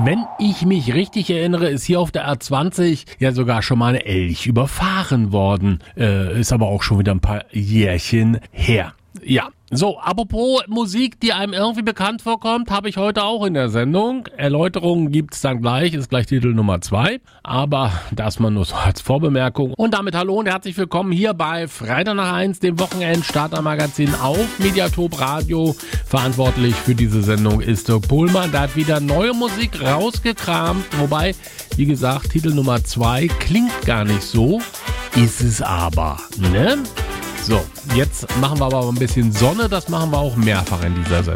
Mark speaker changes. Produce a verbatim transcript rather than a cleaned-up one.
Speaker 1: Wenn ich mich richtig erinnere, ist hier auf der A zwanzig ja sogar schon mal ein Elch überfahren worden. Äh, ist aber auch schon wieder ein paar Jährchen her. Ja, so, apropos Musik, die einem irgendwie bekannt vorkommt, habe ich heute auch in der Sendung. Erläuterungen gibt's dann gleich, ist gleich Titel Nummer zwei. Aber das mal nur so als Vorbemerkung. Und damit hallo und herzlich willkommen hier bei Freitag nach eins, dem Wochenend-Starter-Magazin auf Mediatop Radio. Verantwortlich für diese Sendung ist Dirk Pohlmann. Da hat wieder neue Musik rausgekramt. Wobei, wie gesagt, Titel Nummer zwei klingt gar nicht so, ist es aber, ne? So, jetzt machen wir aber ein bisschen Sonne, das machen wir auch mehrfach in dieser Sendung.